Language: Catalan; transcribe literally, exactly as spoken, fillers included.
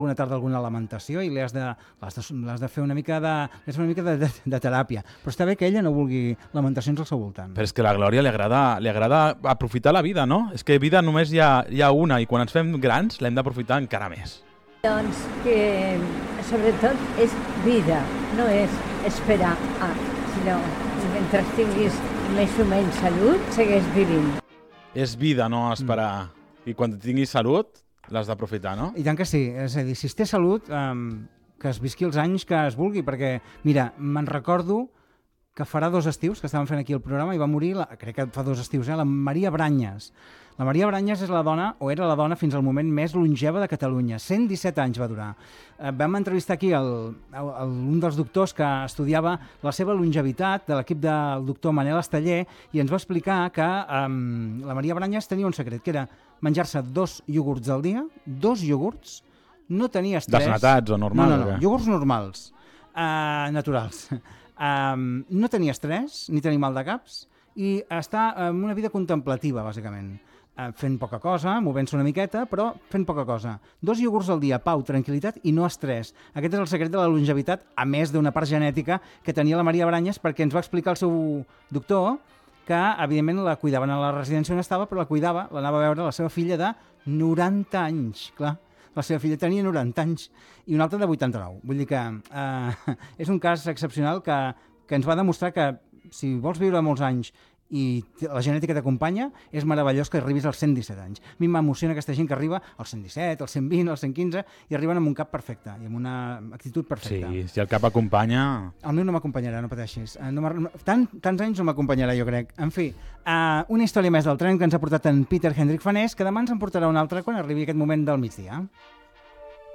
una tarda alguna lamentació i li has de, l'has de, l'has de fer una mica, de, has de, fer una mica de, de, de teràpia. Però està bé que ella no vulgui lamentacions al seu voltant. Però és que a la Glòria li agrada, li agrada aprofitar la vida, no? És que vida només hi ha, hi ha una i quan ens fem grans l'hem d'aprofitar encara més. Doncs que sobretot és vida, no és esperar a, sinó mentre tinguis més o menys salut, segueix vivint. És vida, no esperar. Mm. I quan tinguis salut, l'has d'aprofitar, no? I tant que sí. És a dir, si es té salut, um, que es visqui els anys que es vulgui, perquè, mira, me'n recordo que farà dos estius que estàvem fent aquí el programa i va morir, la, crec que fa dos estius, eh, la Maria Branyes. La Maria Branyes és la dona, o era la dona fins al moment més longeva de Catalunya. cent disset anys va durar. Eh, vam entrevistar aquí el, el, el, un dels doctors que estudiava la seva longevitat, de l'equip del doctor Manel Esteller, i ens va explicar que um, la Maria Branyes tenia un secret, que era menjar-se dos iogurts al dia, dos iogurts, no tenia estrès... Desnatats o normals? No, no, no, iogurts normals, uh, naturals. Um, no tenia estrès, ni tenia mal de caps, i està en una vida contemplativa, bàsicament. Uh, fent poca cosa, movent-se una miqueta, però fent poca cosa. Dos iogurts al dia, pau, tranquil·litat i no estrès. Aquest és el secret de la longevitat, a més d'una part genètica que tenia la Maria Branyes, perquè ens va explicar el seu doctor que, evidentment, la cuidaven a la residència on estava, però la cuidava, l'anava a veure la seva filla de noranta anys, clar. La seva filla tenia noranta anys i una altra de vuitanta-nou. Vull dir que eh, és un cas excepcional que, que ens va demostrar que si vols viure molts anys i la genètica t'acompanya, és meravellós que arribis als cent disset anys. A mi m'emociona aquesta gent que arriba als cent disset, als cent vint, als cent quinze i arriben amb un cap perfecte i amb una actitud perfecta. Sí, si el cap acompanya... El meu no m'acompanyarà, no pateixis. No Tant, tants anys no m'acompanyarà, jo crec. En fi, uh, una història més del tren que ens ha portat en Peter Hendrik Fanés, que demà ens en portarà una altra quan arribi aquest moment del migdia.